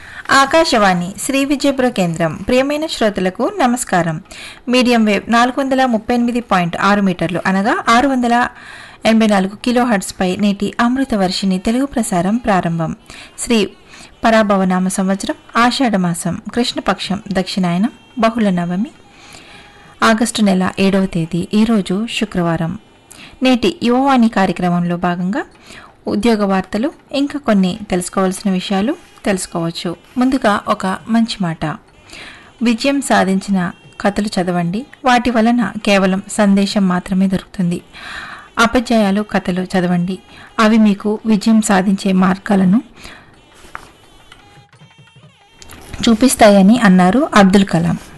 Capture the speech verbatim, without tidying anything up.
ఆకాశవాణి శ్రీ విజయపుర కేంద్రం. ప్రియమైన శ్రోతలకు నమస్కారం. మీడియం వేవ్ నాలుగు వందల ముప్పై ఎనిమిది పాయింట్ ఆరు మీటర్లు అనగా ఆరు వందల ఎనభై నాలుగు కిలో హెర్ట్జ్ పై నేటి అమృత వర్షిణి తెలుగు ప్రసారం ప్రారంభం. శ్రీ పరాభవనామ సంవత్సరం ఆషాఢమాసం కృష్ణపక్షం దక్షిణాయనం బహుళ నవమి ఆగస్టు నెల ఏడవ తేదీ ఈరోజు శుక్రవారం. నేటి యువవాణి కార్యక్రమంలో భాగంగా ఉద్యోగ వార్తలు ఇంకా కొన్ని తెలుసుకోవాల్సిన విషయాలు తెలుసుకోవచ్చు. ముందుగా ఒక మంచి మాట. విజయం సాధించిన కథలు చదవండి, వాటి వలన కేవలం సందేశం మాత్రమే దొరుకుతుంది. అపజయాలు కథలు చదవండి, అవి మీకు విజయం సాధించే మార్గాలను చూపిస్తాయని అన్నారు అబ్దుల్ కలాం.